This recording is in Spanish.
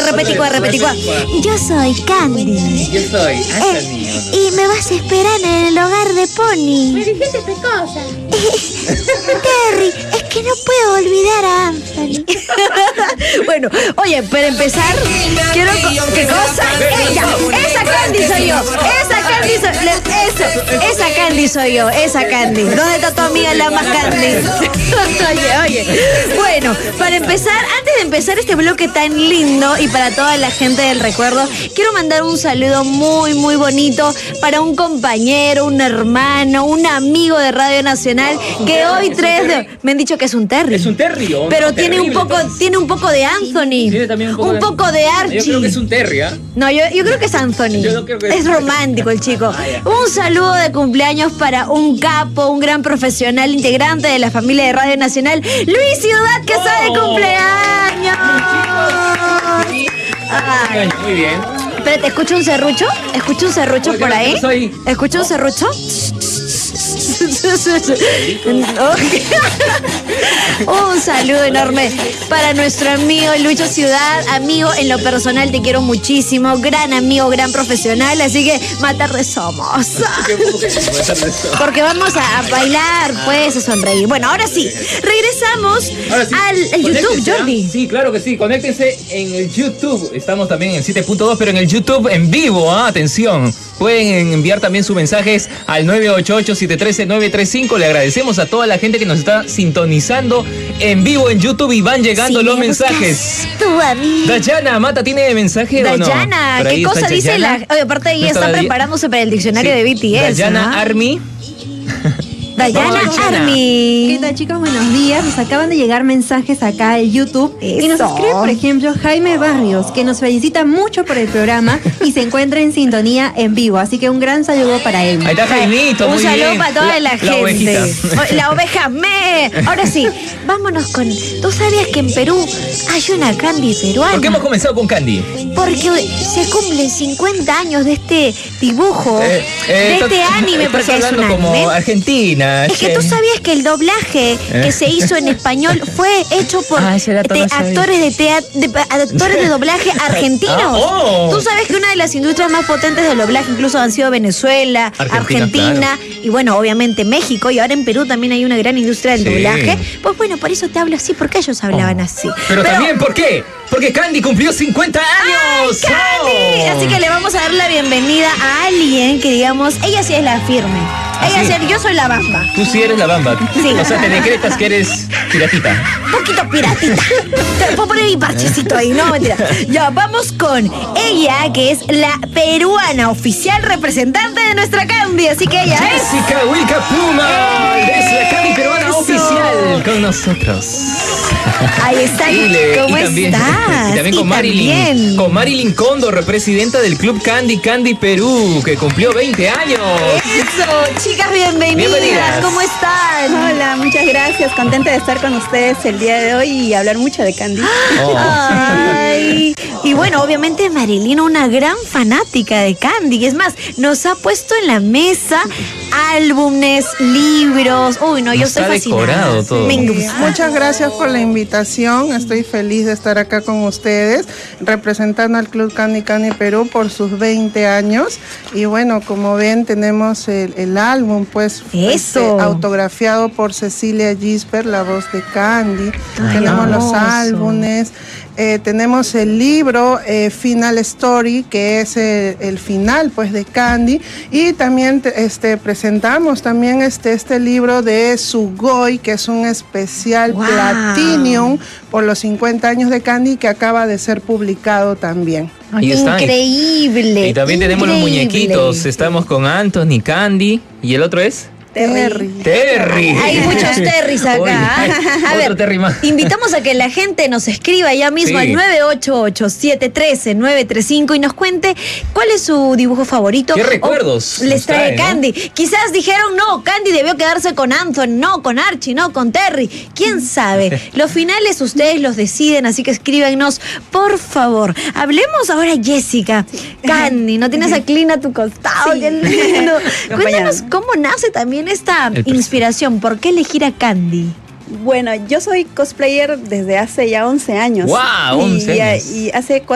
repeticuá. Yo soy Candy. Yo soy Anthony. Y me vas a esperar en el hogar de Pony. Me dijiste pecosa. Terry, es que no puedo olvidar a Anthony. Bueno, oye, para empezar, quiero... ¿Qué cosa? Ella, esa Candy soy yo. Esa Candy. ¿Dónde está tu amiga la más Candy? Oye. Bueno, para empezar, antes de empezar este bloque tan lindo y para toda la gente del recuerdo, quiero mandar un saludo muy, muy bonito para un compañero, un hermano, un amigo de Radio Nacional que hoy me han dicho que es un Terry. Es un Terry, ¿o? Pero No, tiene un poco de Anthony. Tiene también un poco de Archie. Yo creo que es un Terry, ¿ah? No, yo creo que es Anthony. Yo no creo que es romántico el chico. Un saludo de cumpleaños para un capo, un gran profesional integrante de la familia de Radio Nacional, Luis Ciudad, que está de cumpleaños. Ay. Muy bien. Espérate, ¿escucho un serrucho? Por ahí? ¿Escucho un serrucho? Un saludo enorme para nuestro amigo Lucho Ciudad. Amigo, en lo personal te quiero muchísimo. Gran amigo, gran profesional. Así que más tarde somos. Porque vamos a bailar, pues, a sonreír. Bueno, ahora sí, regresamos al YouTube, Jordi. Sí, claro que sí. Conéctense en el YouTube. Estamos también en 7.2, pero en el YouTube en vivo. Atención. Pueden enviar también sus mensajes al 988-713-935. Le agradecemos a toda la gente que nos está sintonizando en vivo en YouTube y van llegando los mensajes. Dayana Mata tiene mensaje. Dayana, ¿qué cosa dice la? Oye, aparte ella está preparándose para el diccionario de BTS. Dayana Army. Dayana Army. ¿Qué tal, chicos? Buenos días. Nos acaban de llegar mensajes acá en YouTube. Eso. Y nos escribe, por ejemplo, Jaime Barrios, que nos felicita mucho por el programa y se encuentra en sintonía en vivo. Así que un gran saludo para él. Ahí está Jaimito. Un saludo para toda la gente. La oveja me. Ahora sí, vámonos con... ¿Tú sabías que en Perú hay una Candy peruana? ¿Por qué hemos comenzado con Candy? Porque se cumplen 50 años de este dibujo, de este anime, porque es un anime. Como Argentina. Es que tú sabías que el doblaje que se hizo en español fue hecho por actores de doblaje argentinos. Tú sabes que una de las industrias más potentes del doblaje incluso han sido Venezuela, Argentina claro. Y bueno, obviamente México, y ahora en Perú también hay una gran industria del doblaje. Pues bueno, por eso te hablo así, porque ellos hablaban así. Pero también, ¿por qué? Porque Candy cumplió 50 años. ¡Ay, Candy! Así que le vamos a dar la bienvenida a alguien que, digamos, ella sí es la firme. Yo soy la bamba. Tú sí eres la bamba. Sí. O sea, te decretas que eres piratita. Un poquito piratita. Te puedo poner mi parchecito ahí, no, mentira. Ya, vamos con ella, que es la peruana oficial representante de nuestra Candy. Así que ella es... Jessica Wilca Puma. Es la Candy peruana oficial con nosotros. Ahí está. ¿Cómo estás? Y también con Marilyn. Con Marilyn Kondo, represidenta del Club Candy Perú, que cumplió 20 años. Eso, chicas, bienvenidas. ¿Cómo están? Hola, muchas gracias. Contenta de estar con ustedes el día de hoy y hablar mucho de Candy. Ay. Y bueno, obviamente Marilyn, una gran fanática de Candy. Es más, nos ha puesto en la mesa álbumes, libros. Uy, no, yo estoy fascinada. Todo. Muchas gracias por la invitación. Estoy feliz de estar acá con ustedes, representando al Club Candy Perú por sus 20 años. Y bueno, como ven, tenemos el álbum, pues, autografiado por Cecilia Gisbert, la voz de Candy. Tenemos los álbumes. Tenemos el libro Final Story, que es el final, pues, de Candy, y también presentamos también este libro de Sugoi, que es un especial Platinum por los 50 años de Candy, que acaba de ser publicado también. Ahí está. Increíble. Y también tenemos los muñequitos. Estamos con Anthony, Candy, y el otro es... Terry. Hay muchos Terrys acá. A ver, Terry más. Invitamos a que la gente nos escriba ya mismo al 988-713-935 y nos cuente cuál es su dibujo favorito. ¿Qué recuerdos les trae Candy? ¿No? Quizás dijeron, no, Candy debió quedarse con Anthony, no, con Archie, no, con Terry. ¿Quién sabe? Los finales ustedes los deciden, así que escríbanos, por favor. Hablemos ahora, Jessica. Candy, ¿no tienes a Clint a tu costado? ¡Qué lindo! Cuéntanos cómo nace también esta inspiración. ¿Por qué elegir a Candy? Bueno, yo soy cosplayer desde hace ya 11 años. ¡Wow! 11 años. Y hace